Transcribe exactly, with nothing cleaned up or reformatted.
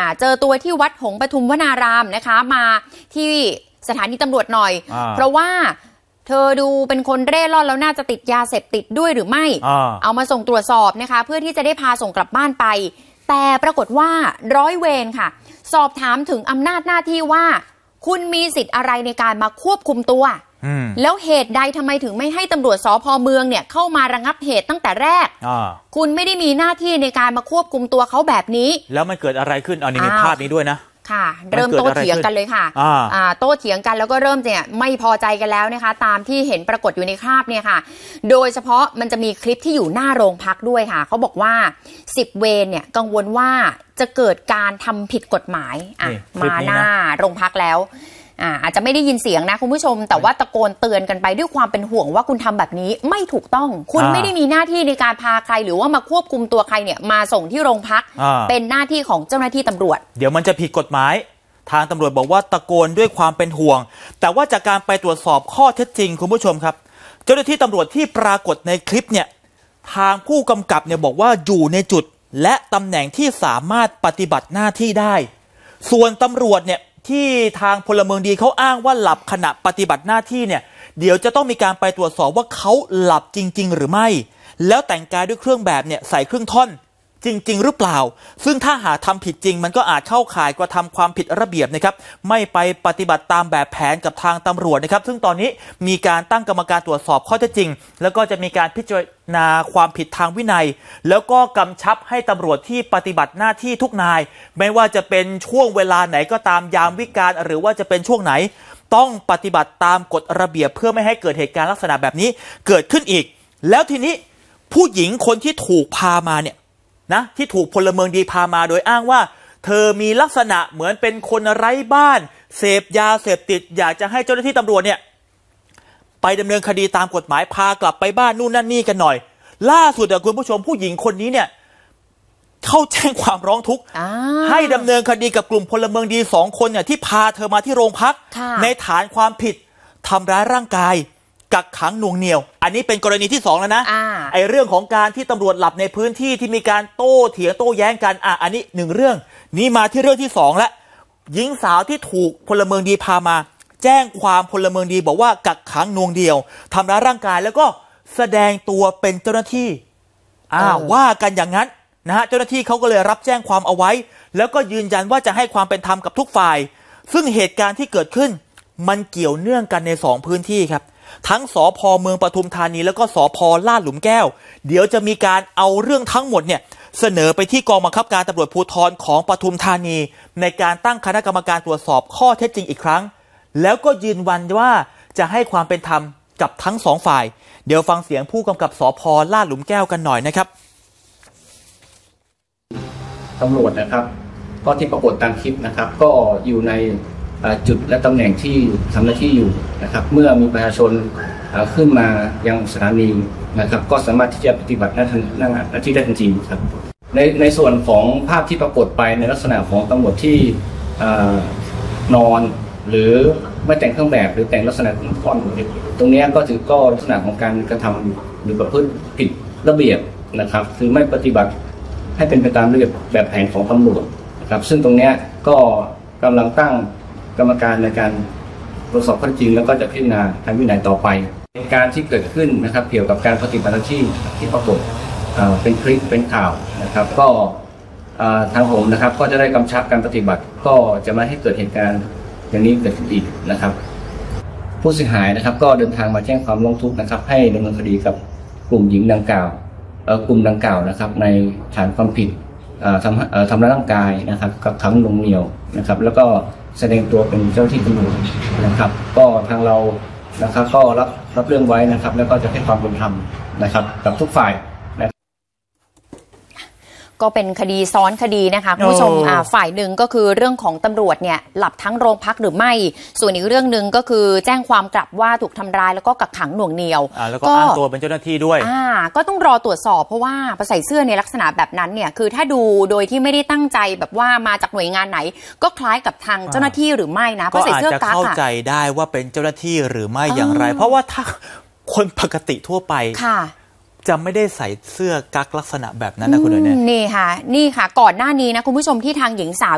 อ่าเจอตัวที่วัดหงส์ปทุมวนารามนะคะมาที่สถานีตำรวจหน่อยเพราะว่าเธอดูเป็นคนเร่ร่อนแล้วน่าจะติดยาเสพติดด้วยหรือไม่เอามาส่งตรวจสอบนะคะเพื่อที่จะได้พาส่งกลับบ้านไปแต่ปรากฏว่าร้อยเวรค่ะสอบถามถึงอำนาจหน้าที่ว่าคุณมีสิทธิ์อะไรในการมาควบคุมตัวแล้วเหตุใดทำไมถึงไม่ให้ตำรวจสภ.เมืองเนี่ยเข้ามาระงับเหตุตั้งแต่แรกคุณไม่ได้มีหน้าที่ในการมาควบคุมตัวเขาแบบนี้แล้วมันเกิดอะไรขึ้นอันนี้มีภาพนี้ด้วยนะค่ะเริ่มโต้เถียงกันเลยค่ะอ่าโต้เถียงกันแล้วก็เริ่มเนี่ยไม่พอใจกันแล้วนะคะตามที่เห็นปรากฏอยู่ในภาพเนี่ยค่ะโดยเฉพาะมันจะมีคลิปที่อยู่หน้าโรงพักด้วยค่ะเขาบอกว่าสิบเวรเนี่ยกังวลว่าจะเกิดการทำผิดกฎหมายอ่ะมาหน้าโรงพักแล้วอ่าอาจจะไม่ได้ยินเสียงนะคุณผู้ชมแต่ว่าตะโกนเตือนกันไปด้วยความเป็นห่วงว่าคุณทำแบบนี้ไม่ถูกต้องคุณไม่ได้มีหน้าที่ในการพาใครหรือว่ามาควบคุมตัวใครเนี่ยมาส่งที่โรงพักเป็นหน้าที่ของเจ้าหน้าที่ตำรวจเดี๋ยวมันจะผิดกฎหมายทางตำรวจบอกว่าตะโกนด้วยความเป็นห่วงแต่ว่าจากการไปตรวจสอบข้อเท็จจริงคุณผู้ชมครับเจ้าหน้าที่ตำรวจที่ปรากฏในคลิปเนี่ยทางผู้กำกับเนี่ยบอกว่าอยู่ในจุดและตำแหน่งที่สามารถปฏิบัติหน้าที่ได้ส่วนตำรวจเนี่ยที่ทางพลเมืองดีเขาอ้างว่าหลับขณะปฏิบัติหน้าที่เนี่ยเดี๋ยวจะต้องมีการไปตรวจสอบว่าเขาหลับจริงๆหรือไม่แล้วแต่งกายด้วยเครื่องแบบเนี่ยใส่เครื่องท่อนจริงๆหรือเปล่าซึ่งถ้าหากทำผิดจริงมันก็อาจเข้าข่ายกระทำความผิดระเบียบนะครับไม่ไปปฏิบัติตามแบบแผนกับทางตำรวจนะครับซึ่งตอนนี้มีการตั้งกรรมการตรวจสอบข้อเท็จจริงแล้วก็จะมีการพิจารณาความผิดทางวินัยแล้วก็กำชับให้ตำรวจที่ปฏิบัติหน้าที่ทุกนายไม่ว่าจะเป็นช่วงเวลาไหนก็ตามยามวิกาลหรือว่าจะเป็นช่วงไหนต้องปฏิบัติตามกฎระเบียบเพื่อไม่ให้เกิดเหตุการณ์ลักษณะแบบนี้เกิดขึ้นอีกแล้วทีนี้ผู้หญิงคนที่ถูกพามาเนี่ยนะที่ถูกพลเมืองดีพามาโดยอ้างว่าเธอมีลักษณะเหมือนเป็นคนไร้บ้านเสพยาเสพติดอยากจะให้เจ้าหน้าที่ตำรวจเนี่ยไปดำเนินคดีตามกฎหมายพากลับไปบ้านนู่นนั่นนี่กันหน่อยล่าสุดคุณผู้ชมผู้หญิงคนนี้เนี่ยเข้าแจ้งความร้องทุกข์ให้ดำเนินคดีกับกลุ่มพลเมืองดีสองคนเนี่ยที่พาเธอมาที่โรงพักในฐานความผิดทำร้ายร่างกายกักขังหน่วงเหนี่ยวอันนี้เป็นกรณีที่สองแล้วนะไอ้เรื่องของการที่ตำรวจหลับในพื้นที่ที่มีการโต้เถียงโต้แย้งกันอ่ะอันนี้หนึ่งเรื่องนี้มาที่เรื่องที่สองแล้วหญิงสาวที่ถูกพลเมืองดีพามาแจ้งความพลเมืองดีบอกว่ากักขังหน่วงเหนี่ยวทำร้ายร่างกายแล้วก็แสดงตัวเป็นเจ้าหน้าที่อ้าวว่ากันอย่างนั้นนะฮะเจ้าหน้าที่เขาก็เลยรับแจ้งความเอาไว้แล้วก็ยืนยันว่าจะให้ความเป็นธรรมกับทุกฝ่ายซึ่งเหตุการณ์ที่เกิดขึ้นมันเกี่ยวเนื่องกันในสองพื้นที่ครับทั้งสภ.เมืองปทุมธานีแล้วก็สภ.ลาดหลุมแก้วเดี๋ยวจะมีการเอาเรื่องทั้งหมดเนี่ยเสนอไปที่กองบังคับการตำรวจภูธรของปทุมธานีในการตั้งคณะกรรมการตรวจสอบข้อเท็จจริงอีกครั้งแล้วก็ยืนยันว่าจะให้ความเป็นธรรมกับทั้งสองฝ่ายเดี๋ยวฟังเสียงผู้กำกับสภ.ลาดหลุมแก้วกันหน่อยนะครับตำรวจนะครับก็ที่ปรากฏตามคลิปนะครับก็อยู่ในจุดและตำแหน่งที่ทำหน้าที่อยู่นะครับเมื่อมีประชาชนขึ้นมายังสถานีนะครับก็สามารถที่จะปฏิบัติหน้าที่ได้ทันทีครับในในส่วนของภาพที่ปรากฏไปในลักษณะของตำรวจที่นอนหรือไม่แต่งเครื่องแบบหรือแต่งลักษณะของท่อนตรงนี้ก็ถือก็ลักษณะของการกระทำหรือประพฤติผิดระเบียบนะครับคือไม่ปฏิบัติให้เป็นไปตามระเบียบแบบแผนของตำรวจนะครับซึ่งตรงนี้ก็กำลังตั้งกรรมการในการตรวจสอบข้อเท็จจริงแล้วก็จะพิจารณาทางวินัยต่อไปเหตุการณ์ที่เกิดขึ้นนะครับเกี่ยวกับการปฏิบัติหน้าที่ที่ปรากฏเป็นคลิปเป็นข่าวนะครับก็ทางผมนะครับก็จะได้กำชับการปฏิบัติก็จะไม่ให้เกิดเหตุการณ์อย่างนี้เกิดขึ้นอีกนะครับผู้เสียหายนะครับก็เดินทางมาแจ้งความร้องทุกข์นะครับให้ดำเนินคดีกับกลุ่มหญิงดังกล่าวกลุ่มดังกล่าวนะครับในฐานความผิดทำทำร้ายร่างกายนะครับกักขังหน่วงเหนี่ยวนะครับแล้วก็แสดงตัวเป็นเจ้าหน้าที่ตำรวจนะครับก็ทางเรานะครับก็รับรับเรื่องไว้นะครับแล้วก็จะให้ความเป็นธรรมนะครับกับทุกฝ่ายก็เป็นคดีซ้อนคดีนะคะคุณผู้ชมฝ่ายหนึ่งก็คือเรื่องของตำรวจเนี่ยหลับทั้งโรงพักหรือไม่ส่วนอีกเรื่องหนึ่งก็คือแจ้งความกลับว่าถูกทำร้ายแล้วก็กักขังหน่วงเหนี่ยวแล้วก็อ้างตัวเป็นเจ้าหน้าที่ด้วยอ่าก็ต้องรอตรวจสอบเพราะว่าพอใส่เสื้อในลักษณะแบบนั้นเนี่ยคือถ้าดูโดยที่ไม่ได้ตั้งใจแบบว่ามาจากหน่วยงานไหนก็คล้ายกับทางเจ้าหน้าที่หรือไม่นะเพราะใส่เสื้อกั๊กก็อาจจะเข้าใจได้ว่าเป็นเจ้าหน้าที่หรือไม่อย่างไรเพราะว่าถ้าคนปกติทั่วไปค่ะจะไม่ได้ใส่เสื้อกั๊กลักษณะแบบนั้นนะคุณเอ๋เนี่ยนี่ค่ะนี่ค่ะก่อนหน้านี้นะคุณผู้ชมที่ทางหญิงสาว